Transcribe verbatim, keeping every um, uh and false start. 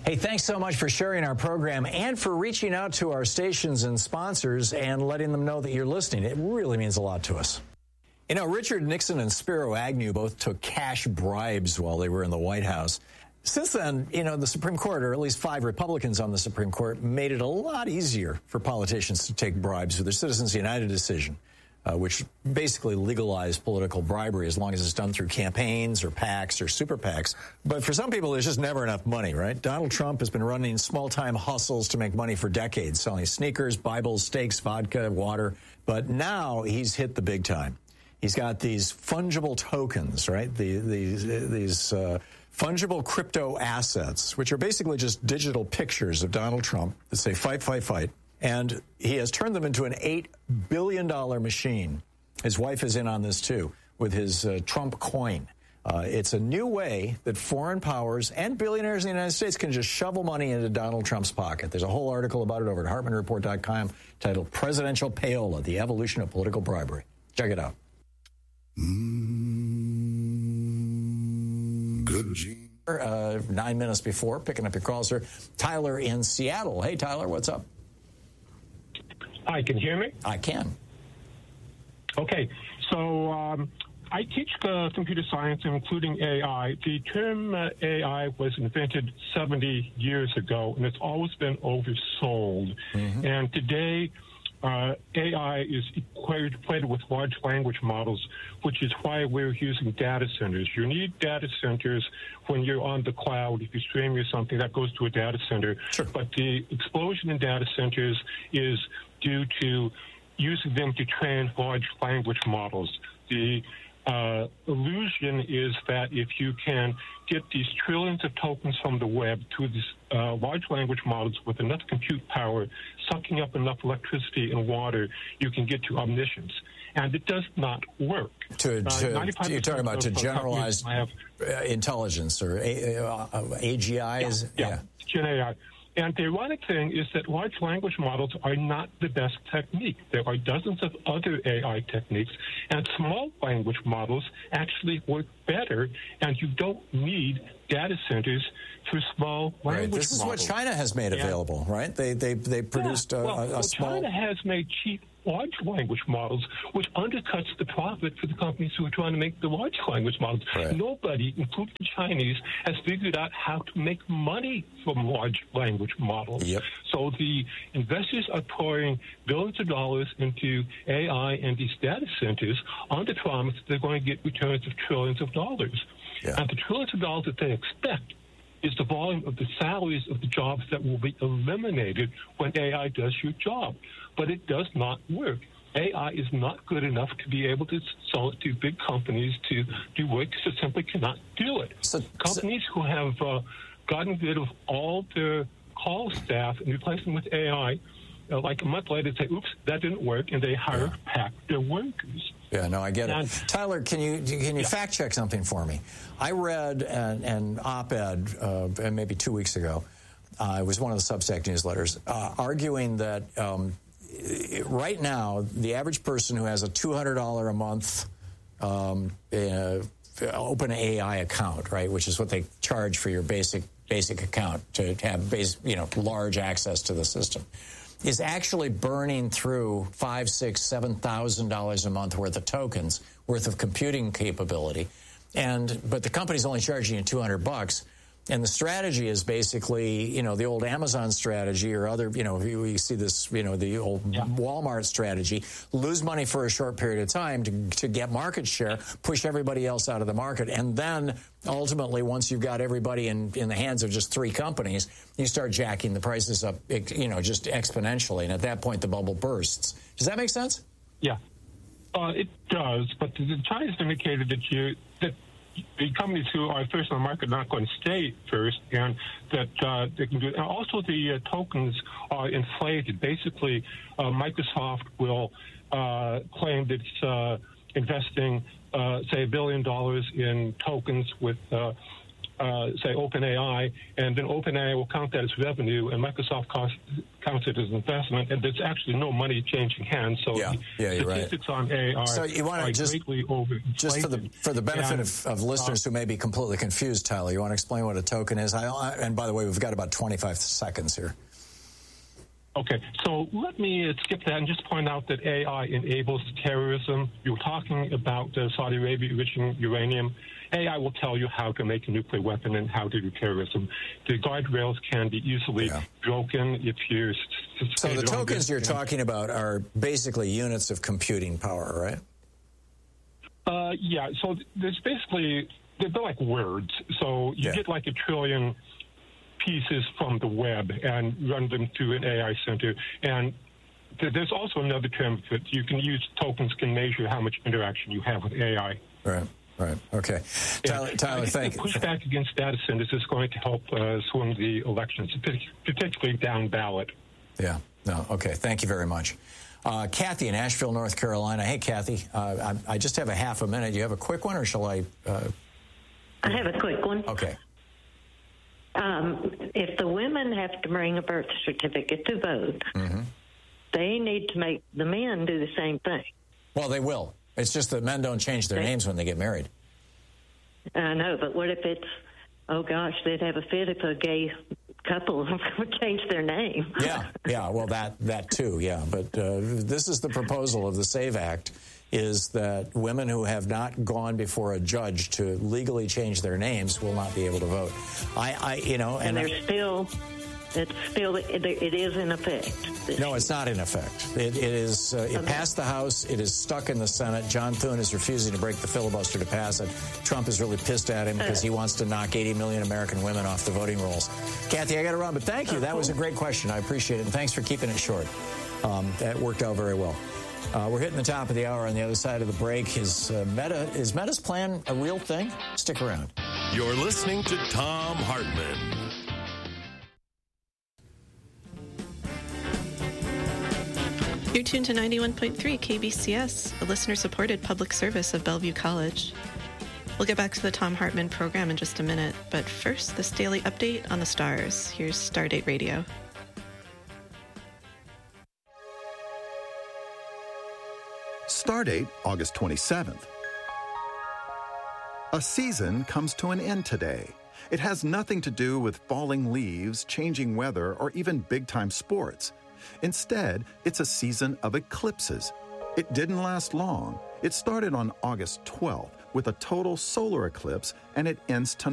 Hey, thanks so much for sharing our program and for reaching out to our stations and sponsors and letting them know that you're listening. It really means a lot to us. You know, Richard Nixon and Spiro Agnew both took cash bribes while they were in the White House. Since then, you know, the Supreme Court, or at least five Republicans on the Supreme Court, made it a lot easier for politicians to take bribes with their Citizens United decision, uh, which basically legalized political bribery as long as it's done through campaigns or PACs or super PACs. But for some people, there's just never enough money, right? Donald Trump has been running small-time hustles to make money for decades, selling sneakers, Bibles, steaks, vodka, water. But now he's hit the big time. He's got these fungible tokens, right? The, these these uh, fungible crypto assets, which are basically just digital pictures of Donald Trump that say fight, fight, fight. And he has turned them into an eight billion dollars machine. His wife is in on this, too, with his uh, Trump coin. Uh, it's a new way that foreign powers and billionaires in the United States can just shovel money into Donald Trump's pocket. There's a whole article about it over at Hartman Report dot com titled Presidential Payola, The Evolution of Political Bribery. Check it out. Mm, good gene. Uh, nine minutes before, picking up your calls here. Tyler in Seattle. Hey, Tyler, what's up? Hi, can you hear me? I can. Okay, so um, I teach uh, computer science, including A I. The term uh, A I was invented seventy years ago, and it's always been oversold. Mm-hmm. And today, Uh, A I is equated with large language models, which is why we're using data centers. You need data centers when you're on the cloud. If you stream or something, that goes to a data center. Sure. But the explosion in data centers is due to using them to train large language models. The uh, illusion is that if you can get these trillions of tokens from the web to these uh, large language models with enough compute power, sucking up enough electricity and water, you can get to omniscience. And it does not work. To, to, uh, you're talking about to generalize have, intelligence or A, uh, A G Is? Yeah, yeah. Gen A I. And the ironic thing is that large language models are not the best technique. There are dozens of other A I techniques, and small language models actually work better, and you don't need data centers for small language right. models. This is what China has made yeah. available, right? They they they produced yeah. a, well, a, a well, small. China has made cheap large language models, which undercuts the profit for the companies who are trying to make the large language models. Right. Nobody, including the Chinese, has figured out how to make money from large language models. Yep. So the investors are pouring billions of dollars into A I and these data centers on the promise that they're going to get returns of trillions of dollars. Yeah. And the trillions of dollars that they expect is the volume of the salaries of the jobs that will be eliminated when A I does your job. But it does not work. A I is not good enough to be able to sell it to big companies to do work because it simply cannot do it. So, companies so, who have uh, gotten rid of all their call staff and replaced them with A I, uh, like a month later, say, oops, that didn't work, and they hire yeah. back their workers. Yeah, no, I get and, it. Tyler, can you can you yeah. fact check something for me? I read an, an op-ed uh, maybe two weeks ago. Uh, it was one of the Substack newsletters uh, arguing that um, right now the average person who has a two hundred dollars a month um, uh, open A I account, right, which is what they charge for your basic basic account to have base, you know, large access to the system, is actually burning through five, six, seven thousand dollars a month worth of tokens, worth of computing capability, and but the company's only charging you two hundred bucks, and the strategy is basically, you know, the old Amazon strategy or other, you know, we see this, you know, the old yeah. Walmart strategy: lose money for a short period of time to to get market share, push everybody else out of the market, and then ultimately, once you've got everybody in, in the hands of just three companies, you start jacking the prices up, you know, just exponentially. And at that point, the bubble bursts. Does that make sense? Yeah, uh, it does. But the Chinese indicated that you that the companies who are first on the market are not going to stay first, and that uh, they can do it. And also, the uh, tokens are inflated. Basically, uh, Microsoft will uh, claim that it's uh, investing, uh, say, a billion dollars in tokens with uh, uh, say, OpenAI, and then OpenAI will count that as revenue, and Microsoft cost, counts it as investment, and there's actually no money changing hands. So yeah, yeah, you're statistics right. on A I so you want to just, greatly overinflated. Just for the for the benefit and, of, of listeners uh, who may be completely confused, Tyler, you want to explain what a token is? I, I, and by the way, we've got about twenty-five seconds here. Okay, so let me skip that and just point out that A I enables terrorism. You're talking about uh, Saudi Arabia enriching uranium. A I will tell you how to make a nuclear weapon and how to do terrorism. The guardrails can be easily yeah. broken if you... So the tokens you're talking about are basically units of computing power, right? Uh, yeah, so there's basically... They're like words. So you yeah. get like a trillion pieces from the web and run them to an A I center. And th- there's also another term that you can use. Tokens can measure how much interaction you have with A I. Right. Right. Okay. Tyler, Tyler thank you. Pushback against data centers is going to help uh, swing the elections, particularly down ballot. Yeah. No. Okay. Thank you very much. Uh, Kathy in Asheville, North Carolina. Hey, Kathy. Uh, I, I just have a half a minute. You have a quick one, or shall I? Uh... I have a quick one. Okay. Um, if the women have to bring a birth certificate to vote, mm-hmm. they need to make the men do the same thing. Well, they will. It's just that men don't change their they, names when they get married. I know, but what if it's, oh gosh, they'd have a fit if a gay couple would change their name. Yeah, yeah, well, that, that too, yeah. But uh, this is the proposal of the SAVE Act, is that women who have not gone before a judge to legally change their names will not be able to vote. I, I you know, and, and they're still, it's still, it, it is in effect. No, it's not in effect. It, it is, uh, it okay. passed the House. It is stuck in the Senate. John Thune is refusing to break the filibuster to pass it. Trump is really pissed at him because he wants to knock eighty million American women off the voting rolls. Kathy, I got to run, but thank you. That was a great question. I appreciate it, and thanks for keeping it short. Um, that worked out very well. Uh, we're hitting the top of the hour. On the other side of the break, is uh, Meta is Meta's plan a real thing? Stick around. You're listening to Thom Hartmann. You're tuned to ninety-one point three K B C S, a listener-supported public service of Bellevue College. We'll get back to the Thom Hartmann program in just a minute, but first, this daily update on the stars. Here's Stardate Radio. Stardate, August twenty-seventh. A season comes to an end today. It has nothing to do with falling leaves, changing weather, or even big-time sports. Instead, it's a season of eclipses. It didn't last long. It started on August twelfth with a total solar eclipse, and it ends tonight.